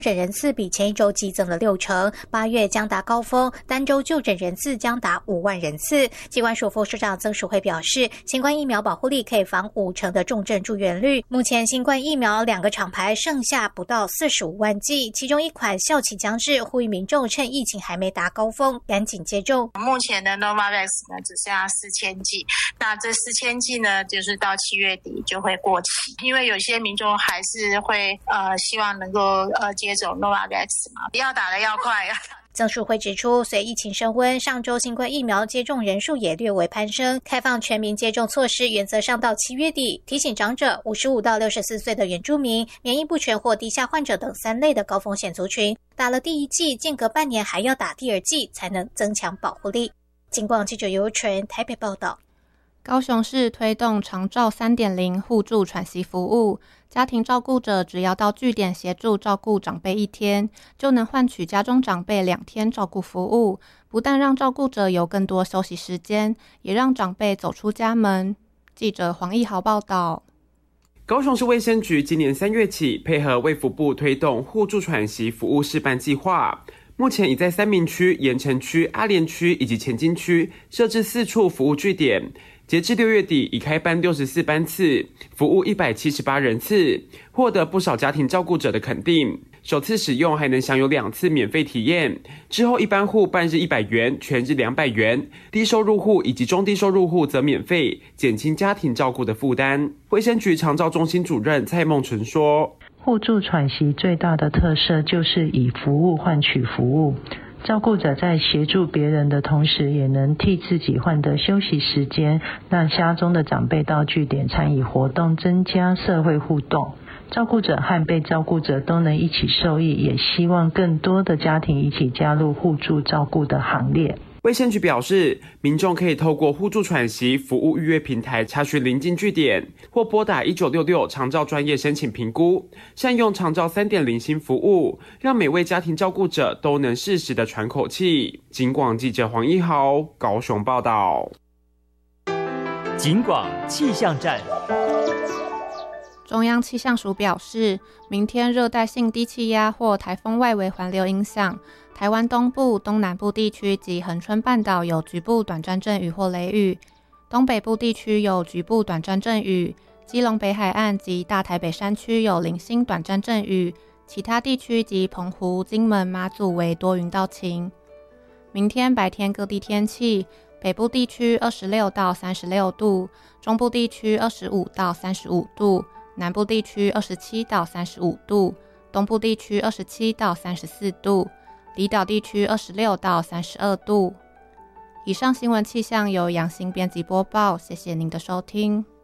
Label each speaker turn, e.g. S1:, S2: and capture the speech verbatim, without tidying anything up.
S1: 诊人次比前一周激增了六成，八月将达高峰，单周就诊人次将达五万人次。疾管署副署长曾淑慧表示，新冠疫苗保护力可以防五成的重症住院率。目前新冠疫苗两个厂牌剩下不到四十五万剂，其中一款效期将至，呼吁民众趁疫情还没达高峰，赶紧接种。
S2: 目前的 Novavax 呢只剩下四千剂，那这四千剂呢，就是到七月底就会过期，因为有些民众还是会呃希望能够呃接种 Novavax 嘛，要打的要快啊。
S1: 曾淑慧指出，随疫情升温，上周新冠疫苗接种人数也略微攀升，开放全民接种措施原则上到七月底，提醒长者、五十五到六十四岁的原住民、免疫不全或低下患者等三类的高风险族群，打了第一剂，间隔半年还要打第二剂，才能增强保护力。警广记者尤纯台北报道。
S3: 高雄市推动长照 三点零 互助喘息服务，家庭照顾者只要到据点协助照顾长辈一天，就能换取家中长辈两天照顾服务，不但让照顾者有更多休息时间，也让长辈走出家门。记者黄义豪报道。
S4: 高雄市卫生局今年三月起配合卫福部推动互助喘息服务示范计划，目前已在三民区、盐埕区、阿莲区以及前金区设置四处服务据点，截至六月底已开办六十四班次，服务一百七十八人次，获得不少家庭照顾者的肯定。首次使用还能享有两次免费体验，之后一般户半日一百元，全日两百元，低收入户以及中低收入户则免费，减轻家庭照顾的负担。卫生局长照中心主任蔡梦纯说，
S5: 互助喘息最大的特色就是以服务换取服务，照顾者在协助别人的同时，也能替自己换得休息时间，让家中的长辈到据点参与活动，增加社会互动。照顾者和被照顾者都能一起受益，也希望更多的家庭一起加入互助照顾的行列。
S4: 卫生局表示，民众可以透过互助喘息服务预约平台查询邻近据点，或拨打一九六六长照专业申请评估，善用长照 三点零 新服务，让每位家庭照顾者都能适时的喘口气。警广记者黄一豪高雄报道。
S6: 警广气象站。
S3: 中央气象署表示，明天热带性低气压或台风外围环流影响，台湾东部、东南部地区及恒春半岛有局部短暂阵雨或雷雨，东北部地区有局部短暂阵雨，基隆北海岸及大台北山区有零星短暂阵雨，其他地区及澎湖、金门、马祖为多云到晴。明天白天各地天气，北部地区二十六到三十六度，中部地区二十五到三十五度，南部地区二十七到三十五度，东部地区二十七到三十四度，离岛地区二十六到三十二度。以上新闻气象由杨欣编辑播报，谢谢您的收听。